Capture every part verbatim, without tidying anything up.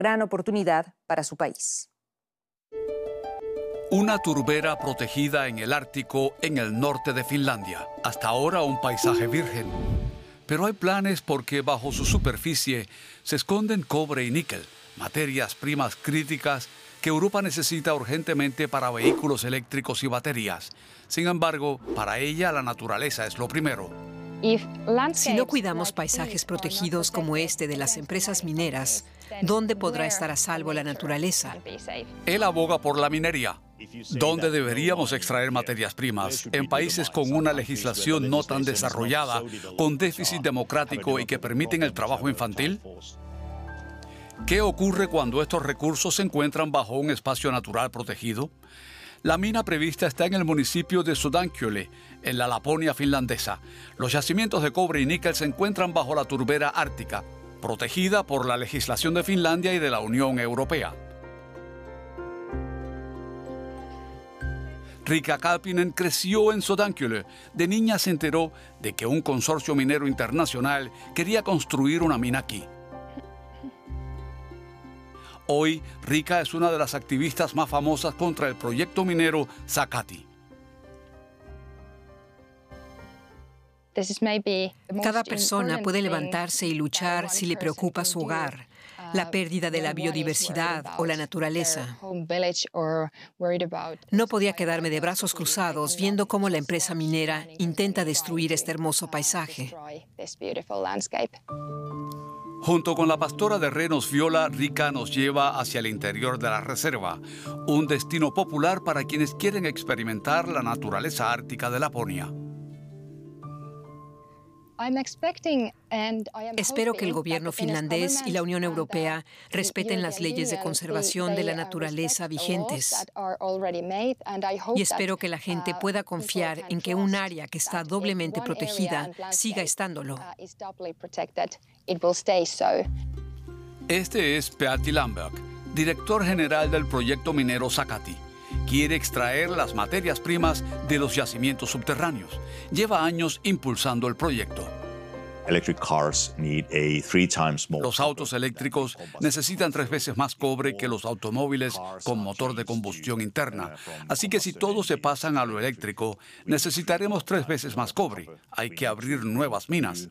gran oportunidad para su país. Una turbera protegida en el Ártico, en el norte de Finlandia. Hasta ahora un paisaje virgen. Pero hay planes porque bajo su superficie se esconden cobre y níquel, materias primas críticas que Europa necesita urgentemente para vehículos eléctricos y baterías. Sin embargo, para ella la naturaleza es lo primero. Si no cuidamos paisajes protegidos como este de las empresas mineras, ¿dónde podrá estar a salvo la naturaleza? Él aboga por la minería. ¿Dónde deberíamos extraer materias primas? En países con una legislación no tan desarrollada, con déficit democrático y que permiten el trabajo infantil. ¿Qué ocurre cuando estos recursos se encuentran bajo un espacio natural protegido? La mina prevista está en el municipio de Sodankylä, en la Laponia finlandesa. Los yacimientos de cobre y níquel se encuentran bajo la turbera ártica, protegida por la legislación de Finlandia y de la Unión Europea. Riikka Kalpinen creció en Sodankylä. De niña se enteró de que un consorcio minero internacional quería construir una mina aquí. Hoy, Riikka es una de las activistas más famosas contra el proyecto minero Sakatti. Cada persona puede levantarse y luchar si le preocupa su hogar, la pérdida de la biodiversidad o la naturaleza. No podía quedarme de brazos cruzados viendo cómo la empresa minera intenta destruir este hermoso paisaje. Junto con la pastora de renos Viola, Riikka nos lleva hacia el interior de la reserva, un destino popular para quienes quieren experimentar la naturaleza ártica de Laponia. Espero que el gobierno finlandés y la Unión Europea respeten las leyes de conservación de la naturaleza vigentes. Y espero que la gente pueda confiar en que un área que está doblemente protegida siga estándolo. Este es Peati Lamberg, director general del proyecto minero Sakatti. Quiere extraer las materias primas de los yacimientos subterráneos. Lleva años impulsando el proyecto. Los autos eléctricos necesitan tres veces más cobre que los automóviles con motor de combustión interna. Así que si todos se pasan a lo eléctrico, necesitaremos tres veces más cobre. Hay que abrir nuevas minas.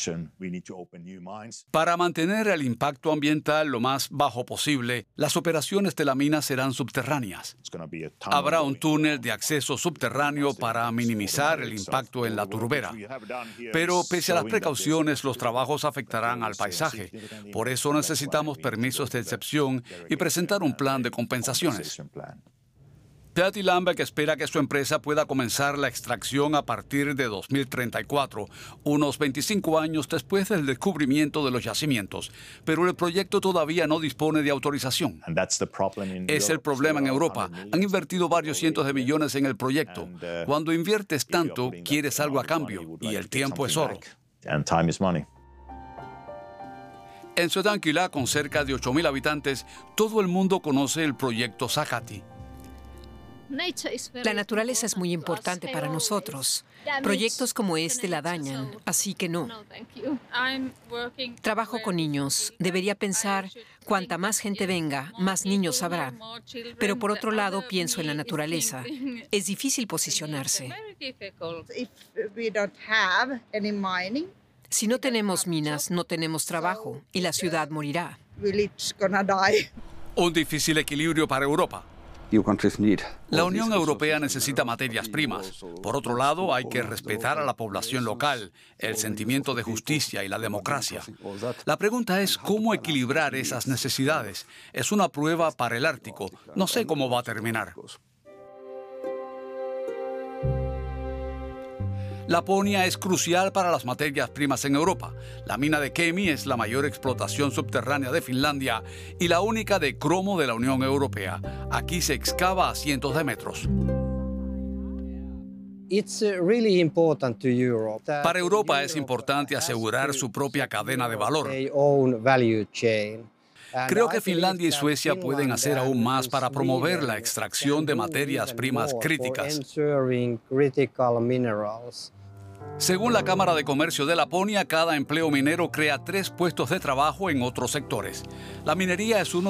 Para mantener el impacto ambiental lo más bajo posible, las operaciones de la mina serán subterráneas. Habrá un túnel de acceso subterráneo para minimizar el impacto en la turbera. Pero pese a las precauciones, los trabajos afectarán al paisaje. Por eso necesitamos permisos de excepción y presentar un plan de compensaciones. Peati Lamberg espera que su empresa pueda comenzar la extracción a partir de dos mil treinta y cuatro, unos veinticinco años después del descubrimiento de los yacimientos. Pero el proyecto todavía no dispone de autorización. Es el problema en Europa. Han invertido varios cientos de millones en el proyecto. Cuando inviertes tanto, quieres algo a cambio, y el tiempo es oro. En Sodankylä, con cerca de ocho mil habitantes, todo el mundo conoce el proyecto Sakatti. La naturaleza es muy importante para nosotros. Proyectos como este la dañan, así que no. Trabajo con niños. Debería pensar, cuanta más gente venga, más niños habrá. Pero por otro lado, pienso en la naturaleza. Es difícil posicionarse. Si no tenemos minas, no tenemos trabajo y la ciudad morirá. Un difícil equilibrio para Europa. La Unión Europea necesita materias primas. Por otro lado, hay que respetar a la población local, el sentimiento de justicia y la democracia. La pregunta es cómo equilibrar esas necesidades. Es una prueba para el Ártico. No sé cómo va a terminar. Laponia es crucial para las materias primas en Europa. La mina de Kemi es la mayor explotación subterránea de Finlandia y la única de cromo de la Unión Europea. Aquí se excava a cientos de metros. Para Europa es importante asegurar su propia cadena de valor. Creo que Finlandia y Suecia pueden hacer aún más para promover la extracción de materias primas críticas. Según la Cámara de Comercio de Laponia, cada empleo minero crea tres puestos de trabajo en otros sectores. La minería es uno